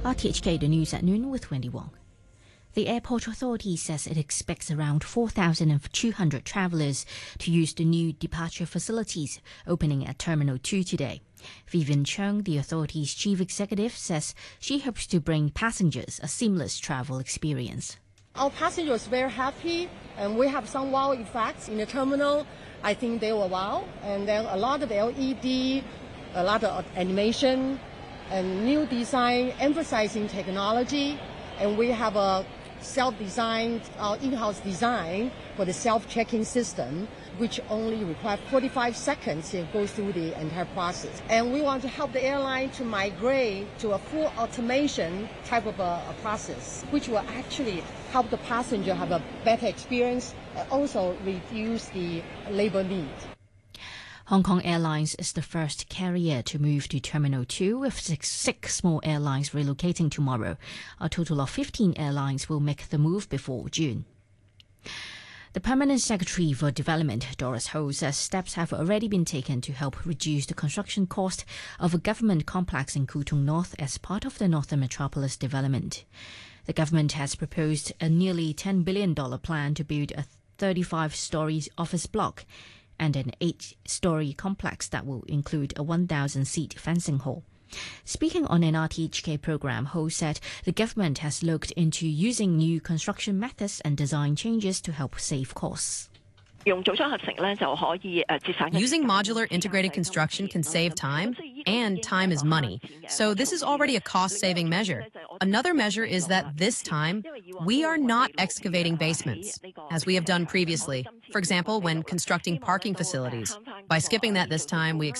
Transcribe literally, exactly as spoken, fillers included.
R T H K, the news at noon with Wendy Wong. The Airport Authority says it expects around four thousand two hundred travellers to use the new departure facilities opening at Terminal two today. Vivian Cheung, the authority's chief executive, says she hopes to bring passengers a seamless travel experience. Our passengers are very happy, and we have some wow effects in the terminal. I think they were wow, and then a lot of L E D, a lot of animation, and new design emphasizing technology, and we have a self-designed, uh, in-house design for the self-check-in system, which only requires forty-five seconds to go through the entire process. And we want to help the airline to migrate to a full automation type of a, a process, which will actually help the passenger have a better experience and also reduce the labor need. Hong Kong Airlines is the first carrier to move to Terminal two, with six, six small airlines relocating tomorrow. A total of fifteen airlines will make the move before June. The Permanent Secretary for Development, Doris Ho, says steps have already been taken to help reduce the construction cost of a government complex in Kwu Tung North as part of the Northern Metropolis development. The government has proposed a nearly ten billion dollars plan to build a thirty-five storey office block and an eight-storey complex that will include a one thousand seat fencing hall. Speaking on an R T H K program, Ho said the government has looked into using new construction methods and design changes to help save costs. Using modular integrated construction can save time, and time is money. So this is already a cost-saving measure. Another measure is that this time, we are not excavating basements, as we have done previously. For example, when constructing parking facilities. By skipping that this time, we